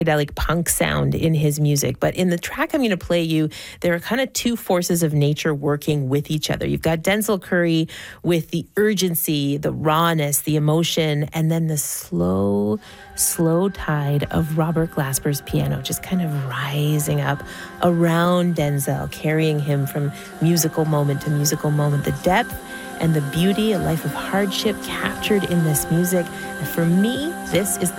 psychedelic punk sound in his music. But in the track I'm going to play you, there are kind of two forces of nature working with each other. You've got Denzel Curry with the urgency, the rawness, the emotion, and then the slow tide of Robert Glasper's piano just kind of rising up around Denzel, carrying him from musical moment to musical moment. The depth and the beauty, a life of hardship captured in this music. And for me, this is the